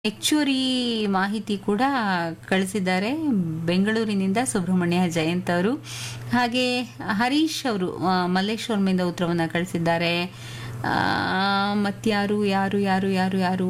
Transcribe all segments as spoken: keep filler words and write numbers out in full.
ಹೆಚ್ಚುವರಿ ಮಾಹಿತಿ ಕೂಡ ಕಳಿಸಿದ್ದಾರೆ ಬೆಂಗಳೂರಿನಿಂದ ಸುಬ್ರಹ್ಮಣ್ಯ ಜಯಂತ್ ಅವರು. ಹಾಗೆ ಹರೀಶ್ ಅವರು ಆ, ಮಲ್ಲೇಶ್ವರಮಿಂದ ಉತ್ತರವನ್ನು ಕಳಿಸಿದ್ದಾರೆ. ಆ, ಮತ್ಯಾರು ಯಾರು ಯಾರು ಯಾರು ಯಾರು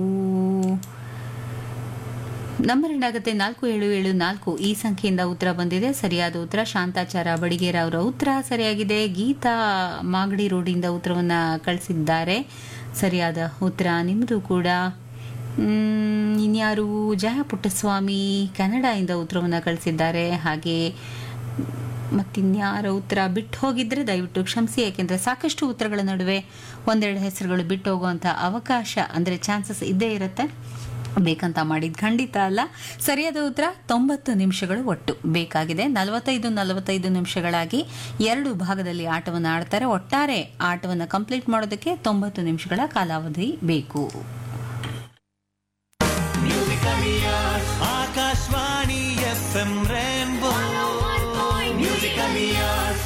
ನಂಬರ್ ಎಂಡಾಗುತ್ತೆ ನಾಲ್ಕು ಏಳು ಏಳು ನಾಲ್ಕು ಈ ಸಂಖ್ಯೆಯಿಂದ ಉತ್ತರ ಬಂದಿದೆ. ಸರಿಯಾದ ಉತ್ತರ ಶಾಂತಾಚಾರ ಬಡಿಗೇರ ಅವರ ಉತ್ತರ ಸರಿಯಾಗಿದೆ. ಗೀತಾ ಮಾಗಡಿ ರೋಡಿಂದ ಉತ್ತರವನ್ನು ಕಳಿಸಿದ್ದಾರೆ. ಸರಿಯಾದ ಉತ್ತರ ನಿಮ್ಮದು ಕೂಡ. ಮ್, ಇನ್ಯಾರು ಜಯ ಪುಟ್ಟಸ್ವಾಮಿ ಕನ್ನಡದಿಂದ ಉತ್ತರವನ್ನು ಕಳಿಸಿದ್ದಾರೆ. ಹಾಗೆ ಮತ್ತಿನ್ಯಾರ ಉತ್ತರ ಬಿಟ್ಟು ಹೋಗಿದ್ರೆ ದಯವಿಟ್ಟು ಕ್ಷಮಿಸಿ, ಯಾಕೆಂದರೆ ಸಾಕಷ್ಟು ಉತ್ತರಗಳ ನಡುವೆ ಒಂದೆರಡು ಹೆಸರುಗಳು ಬಿಟ್ಟು ಹೋಗುವಂಥ ಅವಕಾಶ ಅಂದರೆ ಚಾನ್ಸಸ್ ಇದ್ದೇ ಇರುತ್ತೆ. ಬೇಕಂತ ಮಾಡಿದ್ದು ಖಂಡಿತ ಅಲ್ಲ. ಸರಿಯಾದ ಉತ್ತರ ತೊಂಬತ್ತು ನಿಮಿಷಗಳು ಒಟ್ಟು ಬೇಕಾಗಿದೆ. ನಲವತ್ತೈದು ನಲವತ್ತೈದು ನಿಮಿಷಗಳಾಗಿ ಎರಡು ಭಾಗದಲ್ಲಿ ಆಟವನ್ನು ಆಡ್ತಾರೆ. ಒಟ್ಟಾರೆ ಆಟವನ್ನು ಕಂಪ್ಲೀಟ್ ಮಾಡೋದಕ್ಕೆ ತೊಂಬತ್ತು ನಿಮಿಷಗಳ ಕಾಲಾವಧಿ ಬೇಕು. Akashvani F M rainbow musical years.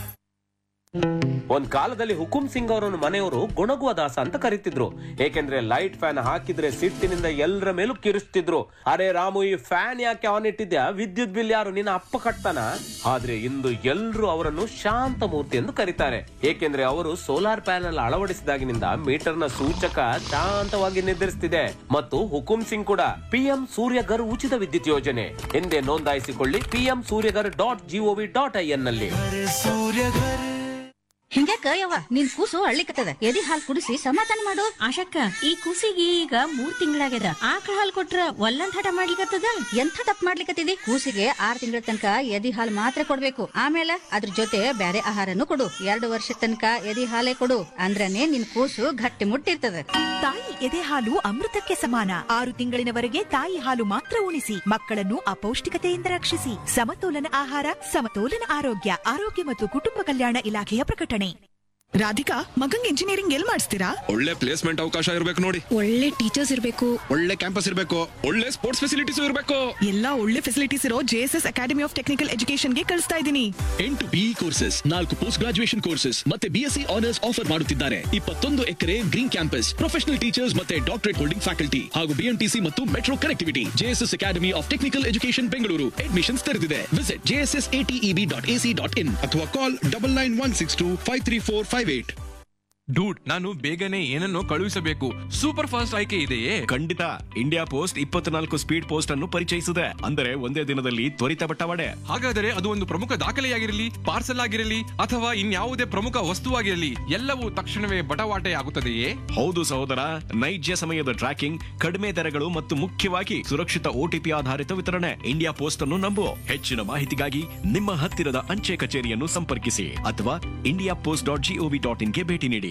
ಒಂದ್ ಕಾಲದಲ್ಲಿ ಹುಕುಂ ಸಿಂಗ್ ಅವರನ್ನು ಮನೆಯವರು ಗುಣಗುವ ದಾಸ ಅಂತ ಕರೀತಿದ್ರು. ಏಕೆಂದ್ರೆ ಲೈಟ್ ಫ್ಯಾನ್ ಹಾಕಿದ್ರೆ ಸಿಟ್ಟಿನಿಂದ ಎಲ್ಲರ ಮೇಲೂ ಕಿರಿಸ್ತಿದ್ರು. ಅರೆ ರಾಮು, ಈ ಫ್ಯಾನ್ ಯಾಕೆ ಆನ್ ಇಟ್ಟಿದ್ಯಾ? ವಿದ್ಯುತ್ ಬಿಲ್ ಯಾರು ನಿನ್ನ ಅಪ್ಪ ಕಟ್ತಾನ? ಆದ್ರೆ ಇಂದು ಎಲ್ರು ಅವರನ್ನು ಶಾಂತ ಮೂರ್ತಿ ಎಂದು ಕರೀತಾರೆ. ಏಕೆಂದ್ರೆ ಅವರು ಸೋಲಾರ್ ಪ್ಯಾನೆಲ್ ಅಳವಡಿಸಿದಾಗಿನಿಂದ ಮೀಟರ್ ನ ಸೂಚಕ ಶಾಂತವಾಗಿ ನಿರ್ಧರಿಸುತ್ತಿದೆ. ಮತ್ತು ಹುಕುಂ ಸಿಂಗ್ ಕೂಡ ಪಿಎಂ ಸೂರ್ಯಗರ್ ಉಚಿತ ವಿದ್ಯುತ್ ಯೋಜನೆ ಎಂದೇ ನೋಂದಾಯಿಸಿಕೊಳ್ಳಿ PM Surya Ghar dot gov dot I N ನಲ್ಲಿ. ಸೂರ್ಯಘರ್ ಹಿಂಗ್ಯಾಕ ಯವ್ವ ನಿನ್ ಕೂಸು ಅಳ್ಳಿಕತ್ತದ ಎದಿ ಹಾಲ್ ಕುಡಿಸಿ ಸಮಾಧಾನ ಮಾಡು. ಆಶಕ್ಕ, ಈ ಕೂಸಿಗೆ ಈಗ ಮೂರ್ ತಿಂಗಳಾಗ್ಯದ. ಆಕಳ ಹಾಲ್ ಕೊಟ್ರ ಒಲ್ಲಂದ್ ಹಠ ಮಾಡ್ಲಿಕತ್ತದ. ಎಂಥ ತಪ್ಪು ಮಾಡ್ಲಿಕತ್ತಿದಿ? ಕೂಸಿಗೆ ಆರ್ ತಿಂಗಳ ತನಕ ಎದಿ ಹಾಲ್ ಮಾತ್ರ ಕೊಡ್ಬೇಕು. ಆಮೇಲೆ ಅದ್ರ ಜೊತೆ ಬ್ಯಾರೆ ಆಹಾರನು ಕೊಡು. ಎರಡು ವರ್ಷ ತನಕ ಎದಿ ಹಾಲೇ ಕೊಡು. ಅಂದ್ರನೇ ನಿನ್ ಕೂಸು ಗಟ್ಟಿ ಮುಟ್ಟಿರ್ತದ. ತಾಯಿ ಎದೆ ಹಾಲು ಅಮೃತಕ್ಕೆ ಸಮಾನ. ಆರು ತಿಂಗಳಿನವರೆಗೆ ತಾಯಿ ಹಾಲು ಮಾತ್ರ ಉಣಿಸಿ ಮಕ್ಕಳನ್ನು ಅಪೌಷ್ಟಿಕತೆಯಿಂದ ರಕ್ಷಿಸಿ. ಸಮತೋಲನ ಆಹಾರ, ಸಮತೋಲನ ಆರೋಗ್ಯ. ಆರೋಗ್ಯ ಮತ್ತು ಕುಟುಂಬ ಕಲ್ಯಾಣ ಇಲಾಖೆಯ ಪ್ರಕಟಣೆ. Radhika, ಮಗಂಗ್ engineering L ಮಾಡಿಸ್ತೀರಾ? ಒಳ್ಳೆ ಪ್ಲೇಸ್ಮೆಂಟ್ ಅವಕಾಶ ಇರಬೇಕು ನೋಡಿ. ಒಳ್ಳೆ ಟೀಚರ್ಸ್ ಇರಬೇಕು, ಒಳ್ಳೆ ಕ್ಯಾಂಪಸ್ ಇರಬೇಕು, ಒಳ್ಳೆ ಸ್ಪೋರ್ಟ್ಸ್ ಫೆಸಿಲಿಟೀಸ್ ಇರಬೇಕು. ಎಲ್ಲಾ ಒಳ್ಳೆ ಫೆಸಿಲಿಟೀಸ್ ಇರೋ JSS academy of technical education ಗೆ ಕಳಿಸ್ತಾ ಇದ್ದೀನಿ. ಎಂಟು ಬಿಇ ಕೋರ್ಸಸ್, ನಾಲ್ಕು ಪೋಸ್ಟ್ ಗ್ರಾಜುಯೇಷನ್ ಕೋರ್ಸಸ್ ಮತ್ತೆ ಬಿಎಸ್ಸಿ ಆನರ್ಸ್ ಆಫರ್ ಮಾಡುತ್ತಿದ್ದಾರೆ. ಇಪ್ಪತ್ತೊಂದು ಎಕರೆ ಗ್ರೀನ್ ಕ್ಯಾಂಪಸ್, ಪ್ರೊಫೆಷನಲ್ ಟೀಚರ್ಸ್ ಮತ್ತೆ ಡಾಕ್ಟರೇಟ್ ಹೋಲ್ಡಿಂಗ್ ಫ್ಯಾಕಲ್ಟಿ ಹಾಗೂ ಬಿಎಂಟಿಸಿ ಮತ್ತು metro connectivity. JSS academy of technical education Bengaluru admissions ತೆರೆದಿದೆ. Visit JSS ATEB dot AC dot in ಅಥವಾ ಕಾಲ್ double nine one six to five three four five eight. Dude, ನಾನು ಬೇಗನೆ ಏನನ್ನು ಕಳುಹಿಸಬೇಕು. Super fast ಆಯ್ಕೆ ಇದೆಯೇ? ಖಂಡಿತ. ಇಂಡಿಯಾ ಪೋಸ್ಟ್ ಇಪ್ಪತ್ನಾಲ್ಕು ಸ್ಪೀಡ್ ಪೋಸ್ಟ್ ಅನ್ನು ಪರಿಚಯಿಸಿದೆ. ಅಂದರೆ ಒಂದೇ ದಿನದಲ್ಲಿ ತ್ವರಿತ ಬಟ್ಟವಾಡೆ. ಹಾಗಾದರೆ ಅದು ಒಂದು ಪ್ರಮುಖ ದಾಖಲೆಯಾಗಿರಲಿ, ಪಾರ್ಸಲ್ ಆಗಿರಲಿ ಅಥವಾ ಇನ್ಯಾವುದೇ ಪ್ರಮುಖ ವಸ್ತುವಾಗಿರಲಿ ಎಲ್ಲವೂ ತಕ್ಷಣವೇ ಬಟವಾಟೆ ಆಗುತ್ತದೆಯೇ? ಹೌದು ಸಹೋದರ, ನೈಜ ಸಮಯದ ಟ್ರ್ಯಾಕಿಂಗ್, ಕಡಿಮೆ ದರಗಳು ಮತ್ತು ಮುಖ್ಯವಾಗಿ ಸುರಕ್ಷಿತ ಒಟಿಪಿ ಆಧಾರಿತ ವಿತರಣೆ. ಇಂಡಿಯಾ ಪೋಸ್ಟ್ ಅನ್ನು ನಂಬು. ಹೆಚ್ಚಿನ ಮಾಹಿತಿಗಾಗಿ ನಿಮ್ಮ ಹತ್ತಿರದ ಅಂಚೆ ಕಚೇರಿಯನ್ನು ಸಂಪರ್ಕಿಸಿ ಅಥವಾ India post dot gov dot ಇನ್ಗೆ ಭೇಟಿ ನೀಡಿ.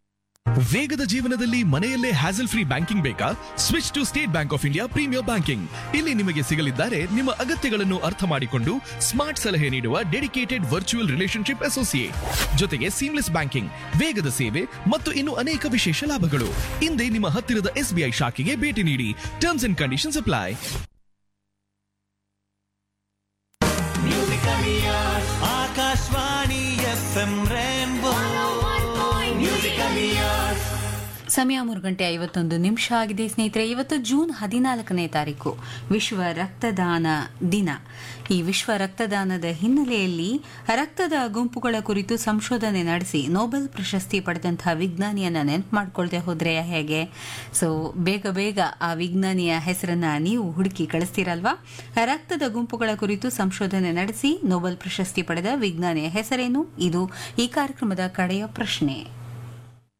ವೇಗದ ಜೀವನದಲ್ಲಿ ಮನೆಯಲ್ಲೇ ಹ್ಯಾಸಲ್ ಫ್ರೀ ಬ್ಯಾಂಕಿಂಗ್ ಬೇಕಾ? Switch to state bank of India premier banking. ಇಲ್ಲಿ ನಿಮಗೆ ಸಿಗಲಿದ್ದಾರೆ ನಿಮ್ಮ ಅಗತ್ಯಗಳನ್ನು ಅರ್ಥ ಮಾಡಿಕೊಂಡು ಸ್ಮಾರ್ಟ್ ಸಲಹೆ ನೀಡುವ ಡೆಡಿಕೇಟೆಡ್ ವರ್ಚುವಲ್ ರಿಲೇಶನ್ಶಿಪ್ ಅಸೋಸಿಯೇಟ್, ಜೊತೆಗೆ ಸೀಮ್ಲೆಸ್ ಬ್ಯಾಂಕಿಂಗ್, ವೇಗದ ಸೇವೆ ಮತ್ತು ಇನ್ನು ಅನೇಕ ವಿಶೇಷ ಲಾಭಗಳು. ಹಿಂದೆ ನಿಮ್ಮ ಹತ್ತಿರದ ಎಸ್ಬಿಐ ಶಾಖೆಗೆ ಭೇಟಿ ನೀಡಿ. Terms and conditions apply. Musical years. Akashvani F M rainbow musical years. ಸಮಯ ಮೂರು ಗಂಟೆ ಐವತ್ತೊಂದು ನಿಮಿಷ ಆಗಿದೆ ಸ್ನೇಹಿತರೆ. ಇವತ್ತು ಜೂನ್ ಹದಿನಾಲ್ಕನೇ ತಾರೀಕು ವಿಶ್ವ ರಕ್ತದಾನ ದಿನ. ಈ ವಿಶ್ವ ರಕ್ತದಾನದ ಹಿನ್ನೆಲೆಯಲ್ಲಿ ರಕ್ತದ ಗುಂಪುಗಳ ಕುರಿತು ಸಂಶೋಧನೆ ನಡೆಸಿ ನೊಬೆಲ್ ಪ್ರಶಸ್ತಿ ಪಡೆದಂತಹ ವಿಜ್ಞಾನಿಯನ್ನ ನೆನಪು ಮಾಡ್ಕೊಳ್ದೆ ಹೋದ್ರೆ ಹೇಗೆ? ಸೊ ಬೇಗ ಬೇಗ ಆ ವಿಜ್ಞಾನಿಯ ಹೆಸರನ್ನ ನೀವು ಹುಡುಕಿ ಕಳಿಸ್ತೀರಲ್ವಾ? ರಕ್ತದ ಗುಂಪುಗಳ ಕುರಿತು ಸಂಶೋಧನೆ ನಡೆಸಿ ನೊಬೆಲ್ ಪ್ರಶಸ್ತಿ ಪಡೆದ ವಿಜ್ಞಾನಿಯ ಹೆಸರೇನು? ಇದು ಈ ಕಾರ್ಯಕ್ರಮದ ಕಡೆಯ ಪ್ರಶ್ನೆ.